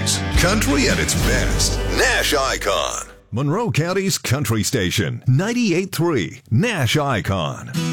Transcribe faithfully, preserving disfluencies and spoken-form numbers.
oldies. Country at its best. Nash Icon. Monroe County's country station. ninety-eight point three Nash Icon.